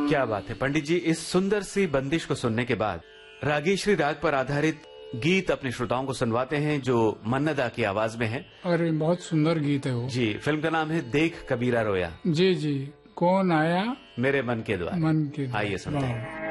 क्या बात है पंडित जी, इस सुंदर सी बंदिश को सुनने के बाद रागेश्वरी राग पर आधारित गीत अपने श्रोताओं को सुनवाते हैं जो मन्नदा की आवाज में है। और बहुत सुंदर गीत है वो जी। फिल्म का नाम है देख कबीरा रोया। जी जी। कौन आया मेरे मन के द्वार। मन के आइए सुनते हैं।